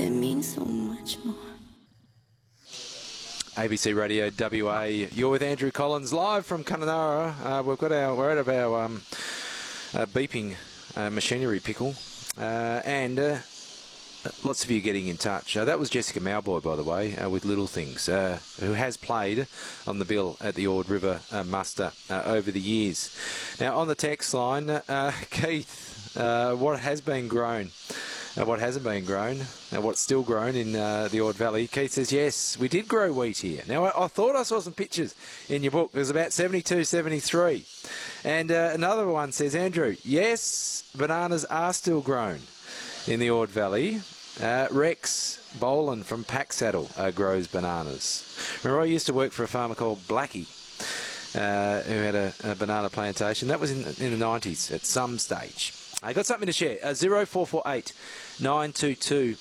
that means so much more. ABC Radio WA, you're with Andrew Collins live from Kununurra. We're at our beeping machinery pickle, and lots of you getting in touch. That was Jessica Mowboy, by the way, with Little Things, who has played on the bill at the Ord River Muster over the years. Now, on the text line, Keith, what has been grown? What hasn't been grown, what's still grown in the Ord Valley. Keith says, yes, we did grow wheat here. Now, I thought I saw some pictures in your book. It was about 72, 73. And another one says, Andrew, yes, bananas are still grown in the Ord Valley. Rex Boland from Packsaddle grows bananas. Remember, I used to work for a farmer called Blackie, who had a banana plantation. That was in the 90s at some stage. I got something to share. 0448 922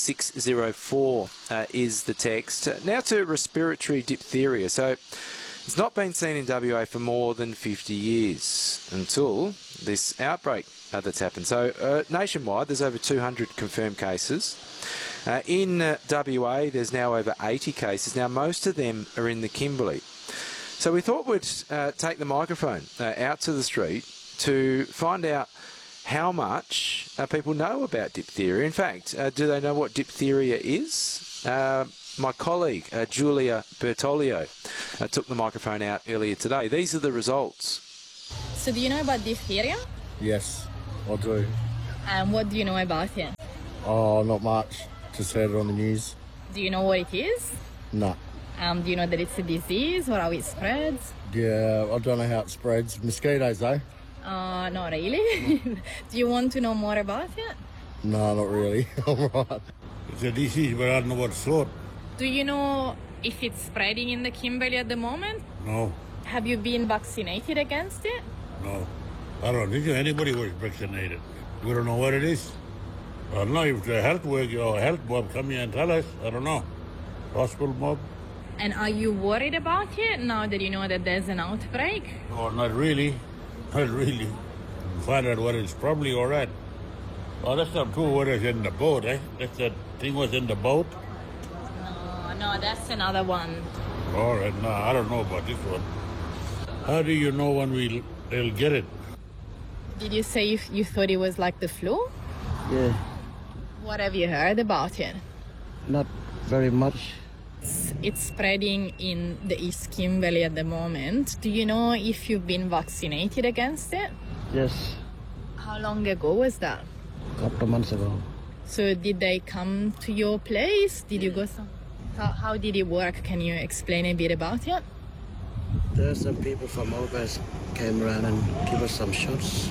604 is the text. Now to respiratory diphtheria. So it's not been seen in WA for more than 50 years until this outbreak that's happened. So nationwide, there's over 200 confirmed cases. In WA, there's now over 80 cases. Now, most of them are in the Kimberley. So we thought we'd take the microphone out to the street to find out how much people know about diphtheria. In fact, do they know what diphtheria is? My colleague, Julia Bertoglio, took the microphone out earlier today. These are the results. So do you know about diphtheria? Yes, I do. And what do you know about it? Oh, not much. Just heard it on the news. Do you know what it is? No. Do you know that it's a disease or how it spreads? Yeah, I don't know how it spreads. Mosquitoes, though. Not really. Do you want to know more about it? No, not really. I'm right. It's a disease, but I don't know what sort. Do you know if it's spreading in the Kimberley at the moment? No. Have you been vaccinated against it? No. I don't think anybody was vaccinated. We don't know what it is. I don't know if the health worker or health mob come here and tell us. I don't know. Hospital mob. And are you worried about it now that you know that there's an outbreak? No, not really. Not really. Find out what it's probably all right. Oh, that's not true. What is in the boat, eh? That's that thing was in the boat? No, that's another one. All right, no, I don't know about this one. How do you know when they'll get it? Did you say you thought it was like the flu? Yeah, What have you heard about it? not very much. It's spreading in the East Kimberley at the moment. Do you know if you've been vaccinated against it? Yes, How long ago was that? a couple of months ago. So did they come to your place? Did you go some? How did it work? Can you explain a bit about it? There's some people from overseas came around and give us some shots.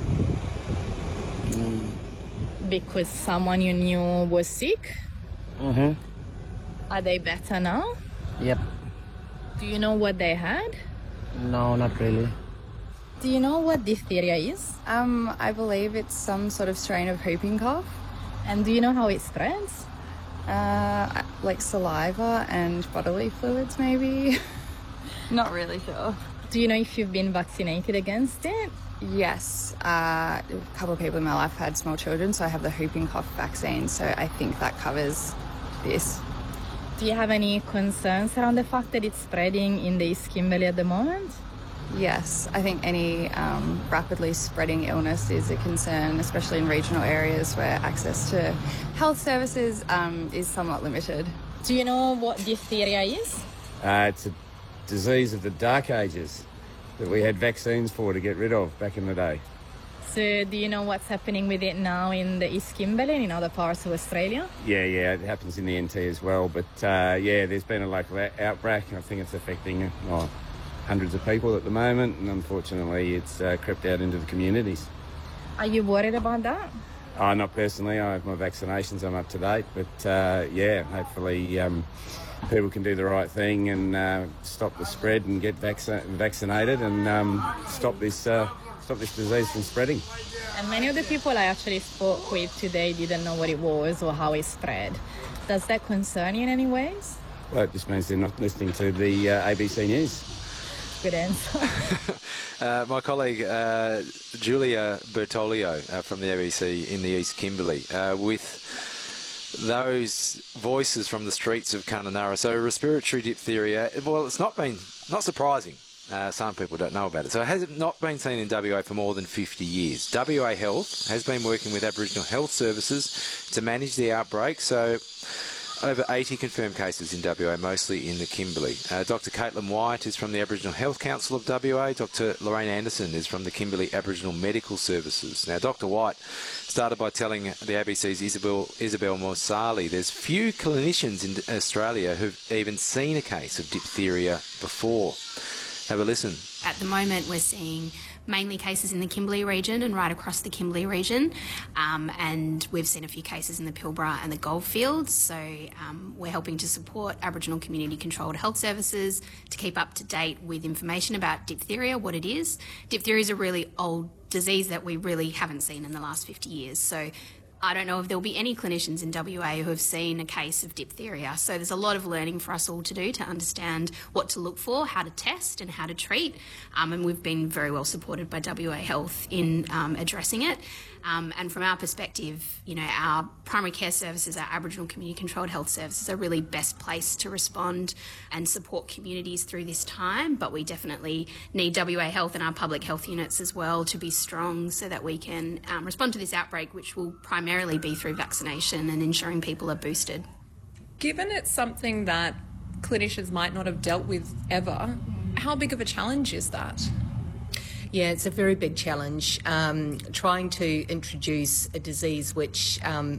Because someone you knew was sick? Mm-hmm. Are they better now? Yep. Do you know what they had? No, not really. Do you know what diphtheria is? I believe it's some sort of strain of whooping cough, And do you know how it spreads? like saliva and bodily fluids maybe. Not really sure. Do you know if you've been vaccinated against it? Yes, a couple of people in my life had small children, so I have the whooping cough vaccine, so I think that covers this. Do you have any concerns around the fact that it's spreading in the East Kimberley at the moment? Yes, I think any rapidly spreading illness is a concern, especially in regional areas where access to health services is somewhat limited. Do you know what diphtheria is? It's a disease of the Dark Ages that we had vaccines for to get rid of back in the day. So do you know what's happening with it now in the East Kimberley and in other parts of Australia? Yeah, it happens in the NT as well. But yeah, there's been a local outbreak. I think it's affecting hundreds of people at the moment, and unfortunately it's crept out into the communities. Are you worried about that? Not personally. I have my vaccinations. I'm up to date. But yeah, hopefully people can do the right thing and stop the spread and get vaccinated and stop this disease from spreading. And many of the people I actually spoke with today didn't know what it was or how it spread. Does that concern you in any ways? Well, it just means they're not listening to the ABC News. Good answer. My colleague Julia Bertoglio from the ABC in the East Kimberley with those voices from the streets of Kununurra. So respiratory diphtheria, well, it's not surprising. Some people don't know about it. So it has not been seen in WA for more than 50 years. WA Health has been working with Aboriginal Health Services to manage the outbreak. So over 80 confirmed cases in WA, mostly in the Kimberley. Dr. Caitlin White is from the Aboriginal Health Council of WA. Dr. Lorraine Anderson is from the Kimberley Aboriginal Medical Services. Now, Dr. White started by telling the ABC's Isabel Morsali there's few clinicians in Australia who've even seen a case of diphtheria before. Have a listen. At the moment, we're seeing mainly cases in the Kimberley region and right across the Kimberley region, and we've seen a few cases in the Pilbara and the Goldfields. So we're helping to support Aboriginal community controlled health services to keep up to date with information about diphtheria, what it is. Diphtheria is a really old disease that we really haven't seen in the last 50 years. So I don't know if there'll be any clinicians in WA who have seen a case of diphtheria. So there's a lot of learning for us all to do to understand what to look for, how to test and how to treat. And we've been very well supported by WA Health in addressing it. And from our perspective, you know, our primary care services, our Aboriginal community controlled health services are really best placed to respond and support communities through this time. But we definitely need WA Health and our public health units as well to be strong so that we can respond to this outbreak, which will primarily be through vaccination and ensuring people are boosted. Given it's something that clinicians might not have dealt with ever, how big of a challenge is that? Yeah, it's a very big challenge. Trying to introduce a disease which